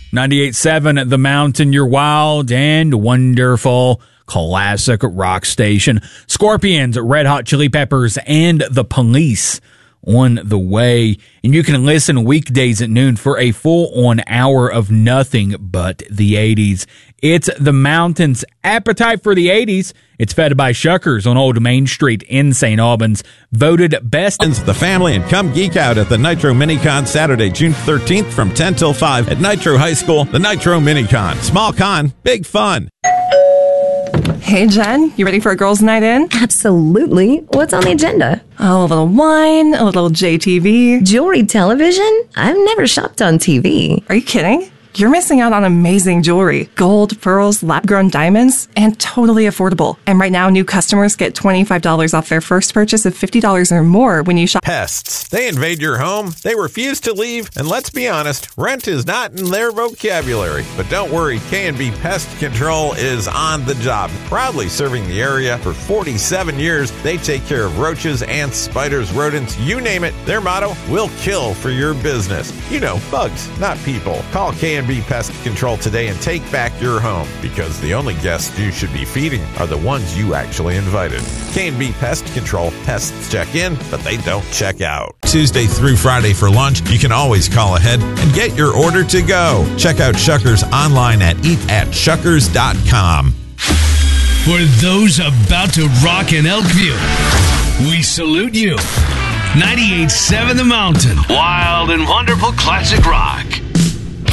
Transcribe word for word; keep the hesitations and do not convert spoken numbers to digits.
ninety-eight point seven The Mountain, your wild and wonderful classic rock station. Scorpions, Red Hot Chili Peppers, and The Police on the way. And you can listen weekdays at noon for a full-on hour of nothing but the eighties. It's The Mountain's Appetite for the eighties. It's fed by Shuckers on Old Main Street in Saint Albans. Voted best. The family and come geek out at the Nitro Minicon Saturday, June thirteenth from ten till five at Nitro High School. The Nitro Minicon. Small con, big fun. Hey, Jen, you ready for a girls' night in? Absolutely. What's on the agenda? Oh, a little wine, a little J T V. Jewelry television? I've never shopped on T V. Are you kidding? You're missing out on amazing jewelry. Gold, pearls, lab-grown diamonds, and totally affordable. And right now, new customers get twenty-five dollars off their first purchase of fifty dollars or more when you shop. Pests. They invade your home, they refuse to leave, and let's be honest, rent is not in their vocabulary. But don't worry, K and B Pest Control is on the job. Proudly serving the area for forty-seven years, they take care of roaches, ants, spiders, rodents, you name it. Their motto, we'll kill for your business. You know, bugs, not people. Call K and B Pest Control today and take back your home, because the only guests you should be feeding are the ones you actually invited. K and B Pest Control. Pests check in, but they don't check out. Tuesday through Friday for lunch, you can always call ahead and get your order to go. Check out Shuckers online at eat at shuckers dot com. For those about to rock in Elkview, we salute you. ninety-eight point seven The Mountain. Wild and wonderful classic rock.